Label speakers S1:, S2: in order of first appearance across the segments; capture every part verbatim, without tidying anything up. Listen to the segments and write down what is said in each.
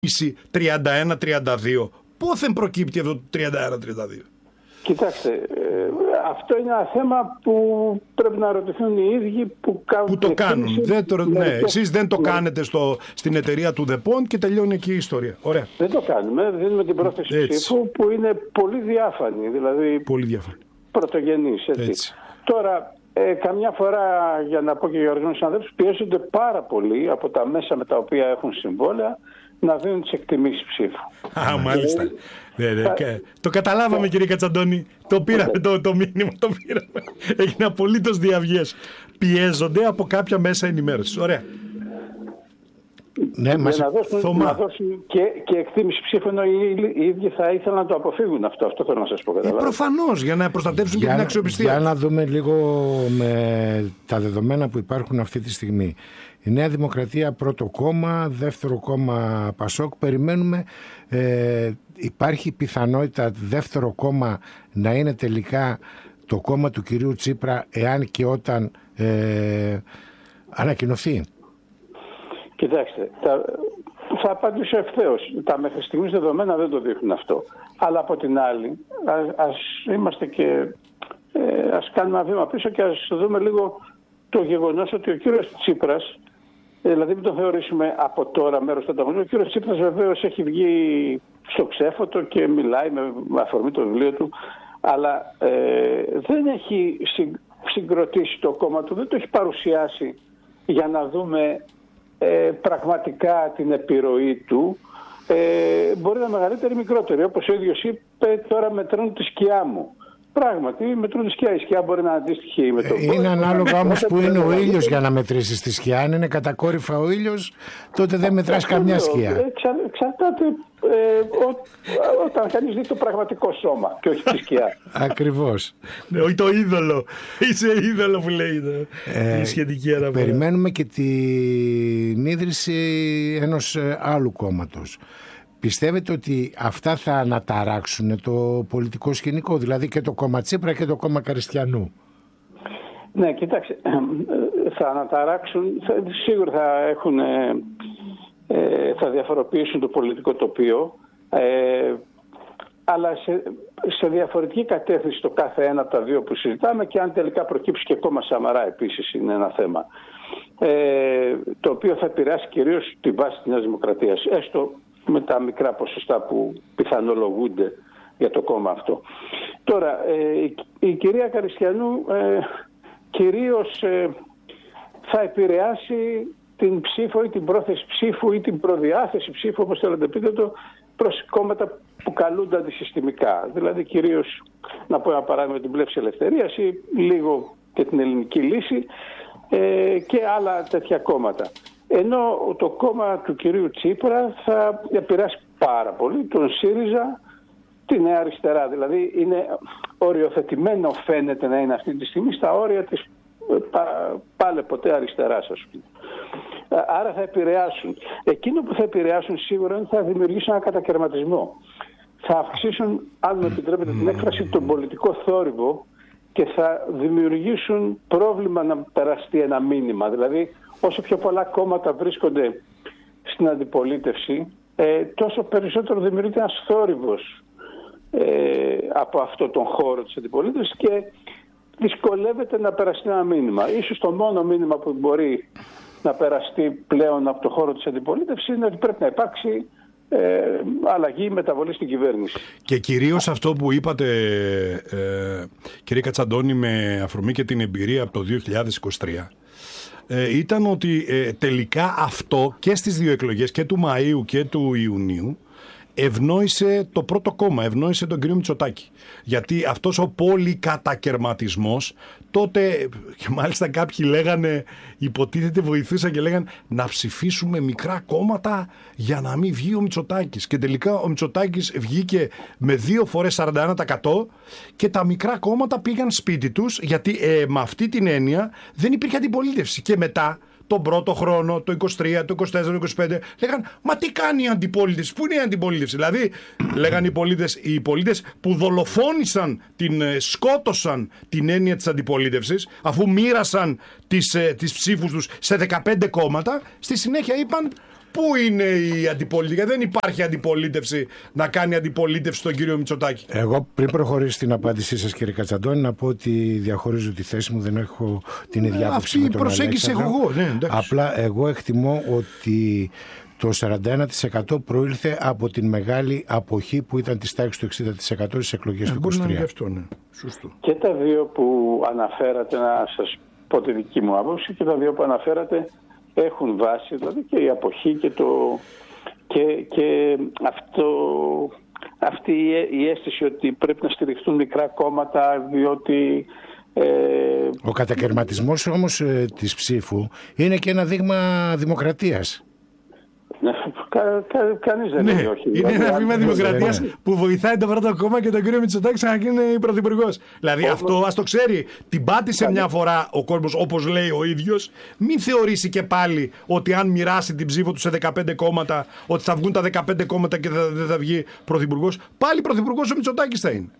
S1: τριάντα ένα τριάντα δύο. Πόθεν προκύπτει αυτό το τριάντα ένα τριάντα δύο?
S2: Κοιτάξτε, ε, αυτό είναι ένα θέμα που πρέπει να ρωτηθούν οι ίδιοι που κάνουν.
S1: Που το κάνουν. Δεν το, ναι, εσείς δεν το ναι. κάνετε στο, στην εταιρεία του ΔΕΠΟΝ και τελειώνει εκεί η ιστορία. Ωραία.
S2: Δεν το κάνουμε. Δίνουμε την πρόθεση ψήφου που είναι πολύ διάφανη. Δηλαδή
S1: πολύ διάφανη.
S2: Πρωτογενής. Έτσι. Έτσι. Τώρα, ε, καμιά φορά, για να πω και για ορισμένους συναδέλφους, πιέζονται πάρα πολύ από τα μέσα με τα οποία έχουν συμβόλαια να δίνουν τις εκτιμήσεις ψήφου.
S1: Α, μάλιστα. Ναι, ναι. Θα... Το καταλάβαμε, κύριε Κατσαντώνη. Το πήραμε το, το μήνυμα, το πήραμε. Έγινε απολύτως διαυγές. Πιέζονται από κάποια μέσα ενημέρωσης. Ωραία.
S2: Ναι, μας... να, δώσουν, να δώσουν και, και εκτίμηση ψήφου, ενώ οι, οι ίδιοι θα ήθελαν να το αποφύγουν αυτό. Αυτό θέλω να σας πω.
S1: Ε, προφανώς, για να προστατεύσουν για, και την αξιοπιστία.
S3: Για να δούμε λίγο με τα δεδομένα που υπάρχουν αυτή τη στιγμή. Η Νέα Δημοκρατία πρώτο κόμμα, δεύτερο κόμμα Πασόκ. Περιμένουμε, ε, υπάρχει πιθανότητα δεύτερο κόμμα να είναι τελικά το κόμμα του κυρίου Τσίπρα, εάν και όταν ε, ανακοινωθεί?
S2: Κοιτάξτε, τα, θα απαντήσω ευθέως. Τα μέχρι στιγμής δεδομένα δεν το δείχνουν αυτό. Αλλά από την άλλη, ας, ας είμαστε και ε, ας κάνουμε ένα βήμα πίσω και ας δούμε λίγο το γεγονός ότι ο κύριος Τσίπρας, δηλαδή μην τον θεωρήσουμε από τώρα μέρος του ανταγωνισμού. Ο κύριος Τσίπρας βεβαίως έχει βγει στο ξέφωτο και μιλάει με αφορμή το βιβλίο του, αλλά ε, δεν έχει συγκροτήσει το κόμμα του, δεν το έχει παρουσιάσει για να δούμε ε, πραγματικά την επιρροή του. Ε, μπορεί να είναι μεγαλύτερη ή μικρότερη. Όπως ο ίδιος είπε, τώρα μετρώνω τη σκιά μου. Πράγματι, μετρούν τη σκιά. Η σκιά μπορεί να είναι αντίστοιχη με το
S3: Είναι πόδι. Ανάλογα όμως που είναι ο ήλιος για να μετρήσεις τη σκιά. Αν είναι κατακόρυφα ο ήλιος, τότε δεν μετράς καμιά σκιά.
S2: Εξα, εξαρτάται ε, ό, όταν κανείς δει το πραγματικό σώμα και όχι τη σκιά.
S3: Ακριβώς.
S1: Ναι, όχι το είδωλο. Είσαι είδωλο που λέει ε, η σχετική αναφορά.
S3: Περιμένουμε και την ίδρυση ενός άλλου κόμματος. Πιστεύετε ότι αυτά θα αναταράξουν το πολιτικό σκηνικό, δηλαδή και το κόμμα Τσίπρα και το κόμμα Καριστιανού?
S2: Ναι, κοιτάξτε, θα αναταράξουν, θα, σίγουρα θα έχουν, ε, θα διαφοροποιήσουν το πολιτικό τοπίο, ε, αλλά σε, σε διαφορετική κατεύθυνση το κάθε ένα από τα δύο που συζητάμε, και αν τελικά προκύψει και κόμμα Σαμαρά επίσης είναι ένα θέμα, ε, το οποίο θα επηρεάσει κυρίως τη βάση της Νέας Δημοκρατίας, έστω με τα μικρά ποσοστά που πιθανολογούνται για το κόμμα αυτό. Τώρα, ε, η, η κυρία Καριστιανού ε, κυρίως ε, θα επηρεάσει την ψήφο ή την πρόθεση ψήφου ή την προδιάθεση ψήφου, όπως θέλετε πείτε το, προς κόμματα που καλούνται αντισυστημικά. Δηλαδή κυρίως, να πω ένα παράδειγμα, την Πλεύση Ελευθερίας ή λίγο και την Ελληνική Λύση ε, και άλλα τέτοια κόμματα. Ενώ το κόμμα του κυρίου Τσίπρα θα επηρεάσει πάρα πολύ τον ΣΥΡΙΖΑ, τη Νέα Αριστερά. Δηλαδή είναι οριοθετημένο, φαίνεται να είναι αυτή τη στιγμή, στα όρια της πάλε ποτέ αριστεράς, ας πούμε. Άρα θα επηρεάσουν. Εκείνο που θα επηρεάσουν σίγουρα είναι ότι θα δημιουργήσουν ένα κατακαιρματισμό. Θα αυξήσουν, αν μου επιτρέπετε την έκφραση, τον πολιτικό θόρυβο και θα δημιουργήσουν πρόβλημα να περαστεί ένα μήνυμα. Δηλαδή, όσο πιο πολλά κόμματα βρίσκονται στην αντιπολίτευση, ε, τόσο περισσότερο δημιουργείται ένας θόρυβος ε, από αυτό τον χώρο της αντιπολίτευσης και δυσκολεύεται να περαστεί ένα μήνυμα. Ίσως το μόνο μήνυμα που μπορεί να περαστεί πλέον από το χώρο της αντιπολίτευσης είναι ότι πρέπει να υπάρξει ε, αλλαγή, μεταβολή στην κυβέρνηση.
S1: Και κυρίως αυτό που είπατε, ε, κύριε Κατσαντώνη, με αφορμή και την εμπειρία από το δύο χιλιάδες είκοσι τρία, ε, ήταν ότι ε, τελικά αυτό και στις δύο εκλογές, και του Μαΐου και του Ιουνίου, ευνόησε το πρώτο κόμμα, ευνόησε τον κύριο Μητσοτάκη. Γιατί αυτός ο πολυκατακερματισμός, τότε, και μάλιστα κάποιοι λέγανε, υποτίθεται βοηθούσαν και λέγανε να ψηφίσουμε μικρά κόμματα για να μην βγει ο Μητσοτάκης. Και τελικά ο Μητσοτάκης βγήκε με δύο φορές σαράντα ένα τοις εκατό και τα μικρά κόμματα πήγαν σπίτι τους, γιατί ε, με αυτή την έννοια δεν υπήρχε αντιπολίτευση. Και μετά, τον πρώτο χρόνο, το είκοσι τρία, το είκοσι τέσσερα, το είκοσι πέντε, λέγαν μα τι κάνει η αντιπολίτευση, πού είναι η αντιπολίτευση? Δηλαδή, λέγαν οι πολίτες, οι πολίτες που δολοφόνησαν, την, σκότωσαν την έννοια της αντιπολίτευσης, αφού μοίρασαν τις, τις ψήφους τους σε δεκαπέντε κόμματα, στη συνέχεια είπαν Πού είναι η αντιπολίτευση? Δεν υπάρχει αντιπολίτευση να κάνει αντιπολίτευση στον κύριο Μητσοτάκη.
S3: Εγώ πριν προχωρήσω στην απάντησή σας, κύριε Κατσαντώνη, να πω ότι διαχωρίζω τη θέση μου, δεν έχω την ίδια άποψη με τον Αλέξανδρο. Αυτή η προσέγγιση έχω εγώ. Ναι, απλά εγώ εκτιμώ ότι το σαράντα ένα τοις εκατό προήλθε από την μεγάλη αποχή που ήταν της τάξης του εξήντα τοις εκατό στις εκλογές ε, του είκοσι τρία.
S1: Αυτό, ναι. Σωστό.
S2: Και τα δύο που αναφέρατε, να σας πω τη δική μου άποψη, και τα δύο που αναφέρατε έχουν βάση, δηλαδή και η αποχή και, το, και, και αυτό, αυτή η αίσθηση ότι πρέπει να στηριχθούν μικρά κόμματα, διότι... Ε,
S3: Ο κατακαιρματισμός όμως ε, της ψήφου είναι και ένα δείγμα δημοκρατίας.
S2: Κα, κα, κανείς δεν
S1: ναι,
S2: λέει όχι.
S1: Είναι δηλαδή, ένα βήμα δημοκρατίας ναι. που βοηθάει το πρώτο κόμμα και τον κύριο Μητσοτάκη να γίνει πρωθυπουργός. Δηλαδή όμως, αυτό ας το ξέρει. Την πάτησε καλή. Μια φορά ο κόσμος, όπως λέει ο ίδιος. Μην θεωρήσει και πάλι ότι αν μοιράσει την ψήφο του σε δεκαπέντε κόμματα, ότι θα βγουν τα δεκαπέντε κόμματα και δεν θα, θα βγει πρωθυπουργός. Πάλι πρωθυπουργός ο Μητσοτάκης θα είναι.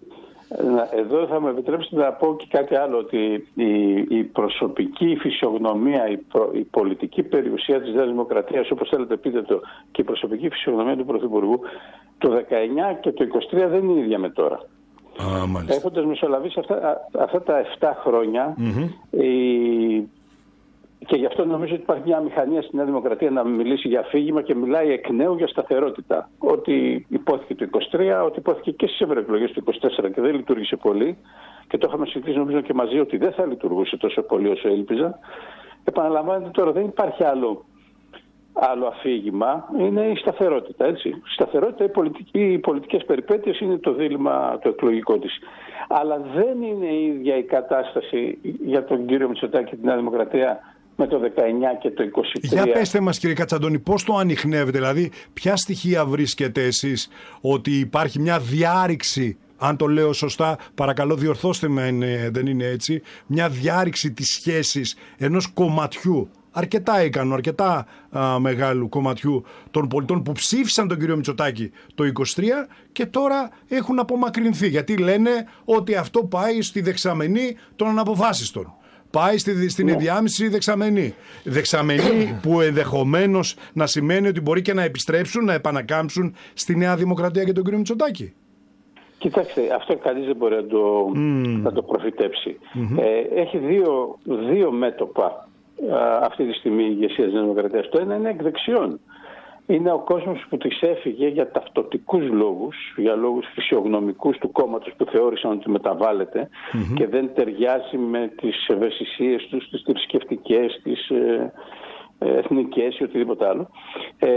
S2: Εδώ θα με επιτρέψετε να πω και κάτι άλλο, ότι η, η προσωπική φυσιογνωμία, η, προ, η πολιτική περιουσία της Νέας Δημοκρατίας, όπως θέλετε πείτε το, και η προσωπική φυσιογνωμία του Πρωθυπουργού, το δεκαεννιά και το είκοσι τρία δεν είναι ίδια με τώρα.
S1: Ah,
S2: έχοντας μεσολαβήσει αυτά, αυτά τα επτά χρόνια, mm-hmm. η, και γι' αυτό νομίζω ότι υπάρχει μια μηχανία στη Νέα Δημοκρατία να μιλήσει για αφήγημα και μιλάει εκ νέου για σταθερότητα. Ότι υπόθηκε το είκοσι τρία, ότι υπόθηκε και στις ευρωεκλογές του είκοσι τέσσερα και δεν λειτουργήσε πολύ. Και το είχαμε συζητήσει νομίζω και μαζί ότι δεν θα λειτουργούσε τόσο πολύ όσο έλπιζα. Επαναλαμβάνεται τώρα, δεν υπάρχει άλλο, άλλο αφήγημα, είναι η σταθερότητα. Έτσι. Η σταθερότητα, οι, πολιτικοί, οι πολιτικές περιπέτειες είναι το δίλημμα το εκλογικό της. Αλλά δεν είναι η ίδια η κατάσταση για τον κύριο Μητσοτάκη και τη Νέα Δημοκρατία με το δεκαεννιά και το είκοσι τρία.
S1: Για πέστε μας κύριε Κατσαντώνη, πώς το ανιχνεύετε, δηλαδή ποια στοιχεία βρίσκετε εσείς ότι υπάρχει μια διάρρηξη, αν το λέω σωστά, παρακαλώ διορθώστε με αν δεν είναι έτσι, μια διάρρηξη της σχέσης ενός κομματιού, αρκετά ικανού, αρκετά α, μεγάλου κομματιού των πολιτών που ψήφισαν τον κύριο Μητσοτάκη το είκοσι τρία και τώρα έχουν απομακρυνθεί, γιατί λένε ότι αυτό πάει στη δεξαμενή των αναποφάσιστων. Πάει στη, στην ενδιάμεση δεξαμενή. Δεξαμενή που ενδεχομένως να σημαίνει ότι μπορεί και να επιστρέψουν, να επανακάμψουν στη Νέα Δημοκρατία και τον κύριο Μητσοτάκη.
S2: Κοιτάξτε, αυτό κανείς δεν μπορεί να το, mm. να το προφητέψει. Mm-hmm. Ε, έχει δύο, δύο μέτωπα α, αυτή τη στιγμή η ηγεσία της Νέας Δημοκρατίας. Το ένα είναι εκ δεξιών. Είναι ο κόσμος που της έφυγε για ταυτοτικούς λόγους, για λόγους φυσιογνωμικούς του κόμματος που θεώρησαν ότι μεταβάλλεται mm-hmm. και δεν ταιριάζει με τις ευαισθησίες τους, τις θρησκευτικές, τις ε, εθνικές ή οτιδήποτε άλλο. Ε,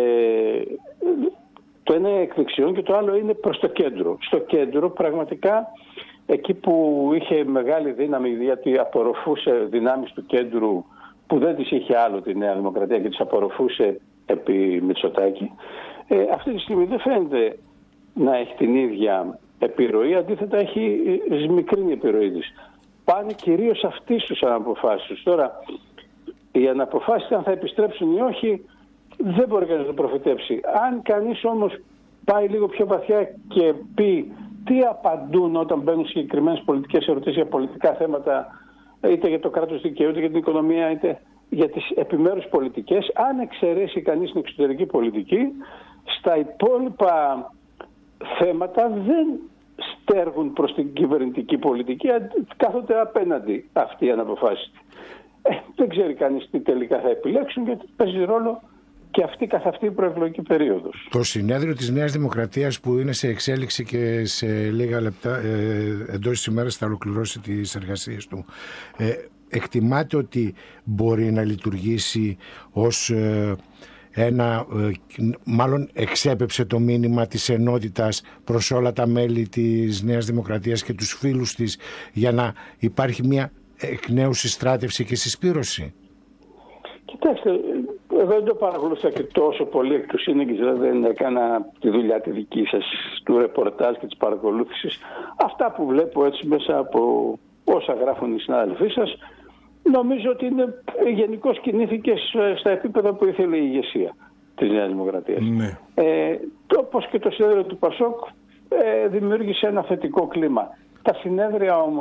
S2: το ένα είναι εκ δεξιών και το άλλο είναι προς το κέντρο. Στο κέντρο πραγματικά εκεί που είχε μεγάλη δύναμη, γιατί απορροφούσε δυνάμεις του κέντρου που δεν τις είχε άλλο τη Νέα Δημοκρατία και τις απορροφούσε επί Μητσοτάκη, ε, αυτή τη στιγμή δεν φαίνεται να έχει την ίδια επιρροή, αντίθετα έχει μικρή επιρροή της. Πάνε κυρίως αυτοί στους αναποφάσεις. Τώρα, οι αναποφάσεις αν θα επιστρέψουν ή όχι, δεν μπορεί κανείς να το προφητέψει. Αν κανείς όμως πάει λίγο πιο βαθιά και πει τι απαντούν όταν μπαίνουν συγκεκριμένες πολιτικές ερωτήσεις για πολιτικά θέματα, είτε για το κράτος δικαίου, είτε για την οικονομία, είτε για τις επιμέρους πολιτικές, αν εξαιρέσει κανείς την εξωτερική πολιτική, στα υπόλοιπα θέματα δεν στέργουν προς την κυβερνητική πολιτική, κάθονται απέναντι αυτοί οι αναποφάσεις. Ε, δεν ξέρει κανείς τι τελικά θα επιλέξουν, γιατί παίζει ρόλο και αυτή καθ' αυτή η προεκλογική περίοδος.
S3: Το συνέδριο της Νέας Δημοκρατίας που είναι σε εξέλιξη και σε λίγα λεπτά ε, εντός της ημέρας θα ολοκληρώσει τις εργασίες του, ε, εκτιμάται ότι μπορεί να λειτουργήσει ως ε, ένα, ε, μάλλον εξέπεψε το μήνυμα της ενότητας προς όλα τα μέλη της Νέας Δημοκρατίας και τους φίλους της για να υπάρχει μια εκ νέου συστράτευση και συσπήρωση?
S2: Κοιτάξτε, εγώ δεν το παρακολουθώ και τόσο πολύ εκ του σύνεγγυς, δηλαδή δεν έκανα τη δουλειά τη δική σας του ρεπορτάζ και της παρακολούθησης. Αυτά που βλέπω έτσι μέσα από όσα γράφουν οι συνάδελφοί σας, νομίζω ότι είναι, γενικώς κινήθηκε στα επίπεδα που ήθελε η ηγεσία της Νέας Δημοκρατίας. Ναι. Ε, όπως και το συνέδριο του Πασόκ ε, δημιούργησε ένα θετικό κλίμα. Τα συνέδρια όμως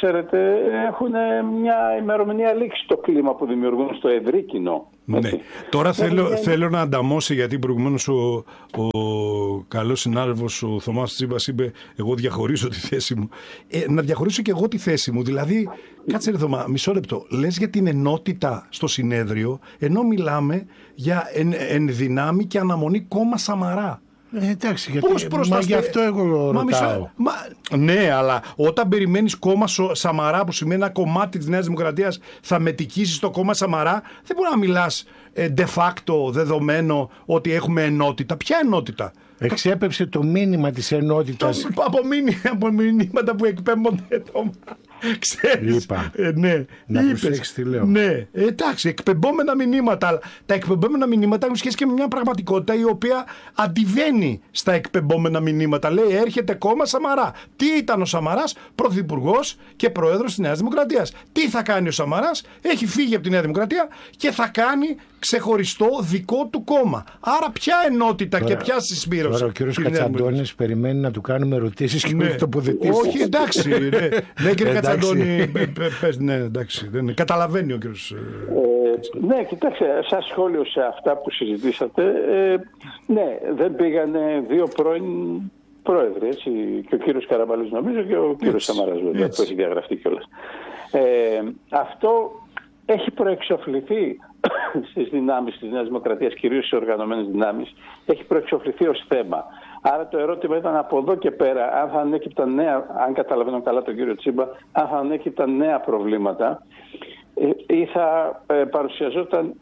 S2: ξέρετε, έχουν μια ημερομηνία λήξη το κλίμα που δημιουργούν στο ευρύ κοινό.
S1: Ναι. Τώρα θέλω, είναι... θέλω να ανταμώσω, γιατί προηγουμένως ο, ο καλός συνάδελφος ο Θωμάς Τσίμπας είπε εγώ διαχωρίζω τη θέση μου. Ε, να διαχωρίσω και εγώ τη θέση μου. Δηλαδή, κάτσε ρε Θωμά, μισό λεπτό. Λες για την ενότητα στο συνέδριο, ενώ μιλάμε για εν, ενδυνάμει και αναμονή κόμμα Σαμαρά.
S3: Ε, εντάξει, γιατί πώς προσταστε... μα γι' αυτό εγώ ρωτάω. Μα, μισό...
S1: μα, ναι, αλλά όταν περιμένεις κόμμα Σαμαρά, που σημαίνει ένα κομμάτι της Νέας Δημοκρατίας θα μετικήσει στο κόμμα Σαμαρά, δεν μπορεί να μιλάς ε, de facto δεδομένο ότι έχουμε ενότητα. Ποια ενότητα?
S3: Εξέπεψε το μήνυμα της ενότητας.
S1: Το, από, μήνυμα, από μηνύματα που εκπέμπονται. Ξέρεις.
S3: Είπα.
S1: Ε, ναι.
S3: Να προσέξεις τι λέω.
S1: Ναι. Ε, εντάξει, εκπεμπόμενα μηνύματα. Αλλά τα εκπεμπόμενα μηνύματα έχουν σχέση και με μια πραγματικότητα η οποία αντιβαίνει στα εκπεμπόμενα μηνύματα. Λέει, έρχεται κόμμα Σαμαρά. Τι ήταν ο Σαμαράς? Πρωθυπουργός και πρόεδρος της Νέας Δημοκρατίας. Τι θα κάνει ο Σαμαράς? Έχει φύγει από τη Νέα Δημοκρατία και θα κάνει ξεχωριστό δικό του κόμμα. Άρα ποια ενότητα τώρα, και ποια συσπήρωση?
S3: Τώρα ο κύριος Κατσαντώνης περιμένει να του κάνουμε ερωτήσεις και
S1: ναι.
S3: να τοποθετήσεις.
S1: Όχι, εντάξει. Ναι, ναι κύριε Κατσαντώνη, πες, ναι, εντάξει. Δεν, καταλαβαίνει ο κύριος.
S2: Ε, ναι, κοιτάξτε, σαν σχόλιο σε αυτά που συζητήσατε, ε, ναι, δεν πήγανε δύο πρώην πρόεδροι, έτσι, και ο κύριος Καραμαλής νομίζω και ο κύριος Σαμαράς βέβαια, που έχει διαγραφεί κιόλας. Ε, αυτό έχει προεξοφληθεί στις δυνάμεις της Νέας Δημοκρατίας, κυρίως στις οργανωμένες δυνάμεις, έχει προεξοφληθεί ως θέμα. Άρα το ερώτημα ήταν από εδώ και πέρα, αν θα ανέκυπταν νέα, αν καταλαβαίνω καλά τον κύριο Τσίμπα, αν θα ανέκυπταν νέα προβλήματα ή θα ε, παρουσιαζόταν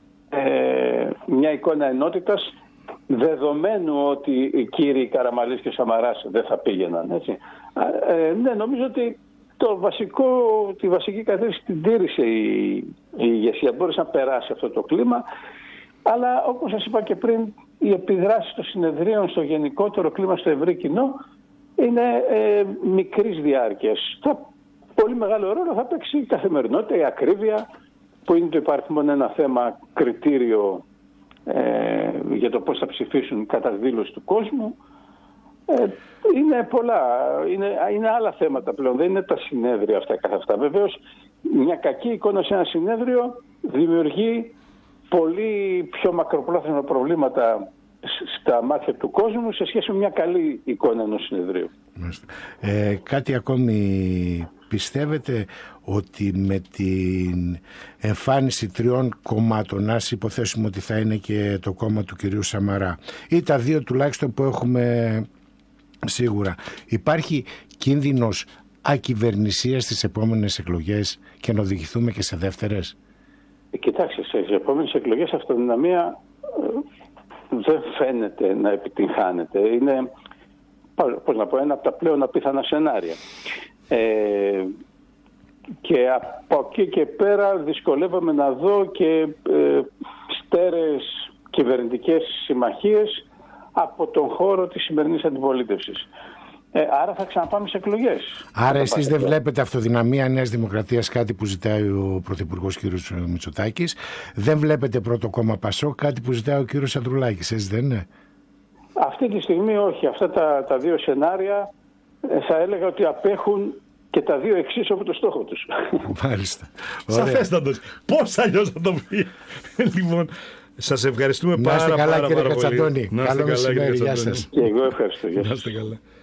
S2: ε, μια εικόνα ενότητας, δεδομένου ότι οι κύριοι Καραμαλής και Σαμαράς δεν θα πήγαιναν. Έτσι. Ε, ναι, νομίζω ότι το βασικό, τη βασική κατεύθυνση την τήρησε η, η ηγεσία. Μπόρεσε να περάσει αυτό το κλίμα. Αλλά όπως σας είπα και πριν, οι επιδράσεις των συνεδρίων στο γενικότερο κλίμα, στο ευρύ κοινό, είναι ε, μικρής διάρκειας. Θα, πολύ μεγάλο ρόλο θα παίξει η καθημερινότητα, η ακρίβεια, που είναι το υπαριθμόν ένα θέμα κριτήριο ε, για το πώς θα ψηφίσουν κατά δήλωση του κόσμου. Ε, είναι πολλά, είναι, είναι άλλα θέματα πλέον, δεν είναι τα συνέδρια αυτά καθ' αυτά. Βεβαίως, μια κακή εικόνα σε ένα συνέδριο δημιουργεί πολύ πιο μακροπρόθεσμα προβλήματα στα μάτια του κόσμου σε σχέση με μια καλή εικόνα ενός συνεδρίου.
S3: Ε, κάτι ακόμη, πιστεύετε ότι με την εμφάνιση τριών κομμάτων, ας υποθέσουμε ότι θα είναι και το κόμμα του κυρίου Σαμαρά ή τα δύο τουλάχιστον που έχουμε σίγουρα, υπάρχει κίνδυνος ακυβερνησίας στις επόμενες εκλογές και να οδηγηθούμε και σε δεύτερες?
S2: Κοιτάξτε, στις επόμενες εκλογές η αυτοδυναμία δεν φαίνεται να επιτυγχάνεται. Είναι, πώς να πω, ένα από τα πλέον απίθανα σενάρια. Ε, και από εκεί και πέρα δυσκολεύομαι να δω και ε, στέρεες κυβερνητικές συμμαχίες από τον χώρο της σημερινής αντιπολίτευσης. Ε, άρα θα ξαναπάμε σε εκλογές.
S3: Άρα εσείς δεν βλέπετε αυτοδυναμία Νέας Δημοκρατίας, κάτι που ζητάει ο Πρωθυπουργός κ. Μητσοτάκης. Δεν βλέπετε πρώτο κόμμα Πασόκ, κάτι που ζητάει ο κ. Ανδρουλάκης. Έτσι δεν είναι?
S2: Αυτή τη στιγμή όχι. Αυτά τα, τα δύο σενάρια ε, θα έλεγα ότι απέχουν και τα δύο εξής από το στόχο τους.
S3: Μάλιστα.
S1: Σαφέστατος. Πώς αλλιώς θα το πει? Λοιπόν, σας ευχαριστούμε πάρα,
S3: καλά,
S1: πάρα,
S3: κύριε
S1: πάρα
S3: Κατσαντώνη.
S1: πολύ.
S3: Καλό μεσημέρι. Γεια σας.
S2: Και εγώ ευχαριστώ.
S1: Να είστε καλά.